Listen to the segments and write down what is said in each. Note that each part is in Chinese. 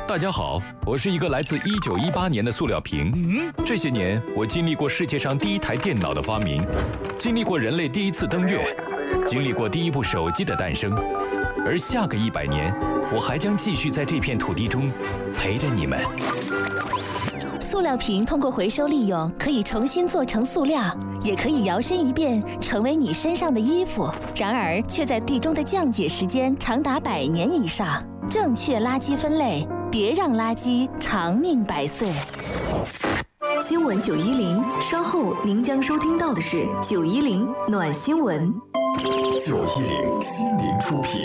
大家好，我是一个来自1918年的塑料瓶。这些年，我经历过世界上第一台电脑的发明，经历过人类第一次登月，经历过第一部手机的诞生。而下个100年，我还将继续在这片土地中陪着你们。 塑料瓶通过回收利用，可以重新做成塑料，也可以摇身一变成为你身上的衣服。然而，却在地中的降解时间长达100年以上。正确垃圾分类，别让垃圾长命百岁。 新闻910，稍后您将收听到的是910暖新闻。 910心灵出品。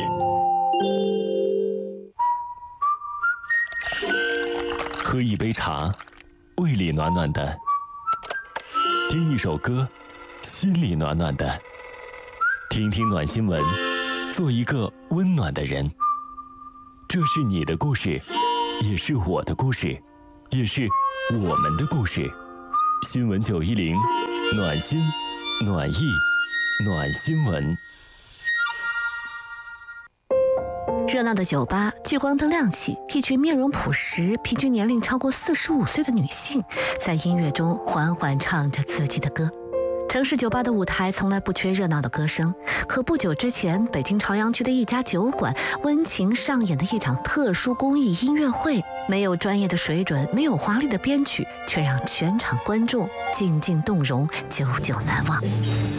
喝一杯茶，胃里暖暖的；听一首歌，心里暖暖的。听听暖新闻，做一个温暖的人。这是你的故事，也是我的故事，也是我们的故事。新闻910，暖心、暖意、暖新闻。 热闹的酒吧，聚光灯亮起，一群面容朴实、平均年龄超过45岁的女性，在音乐中缓缓唱着自己的歌。城市酒吧的舞台从来不缺热闹的歌声，可不久之前，北京朝阳区的一家酒馆温情上演的一场特殊公益音乐会，没有专业的水准，没有华丽的编曲，却让全场观众静静动容，久久难忘。